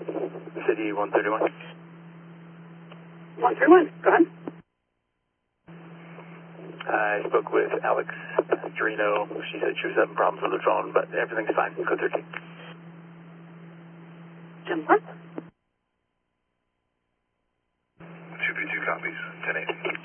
City 131. 131, go ahead. I spoke with Alex Drino. She said she was having problems with her phone, but everything's fine. Code 13. 10-4. 2P2 copies, 10-8.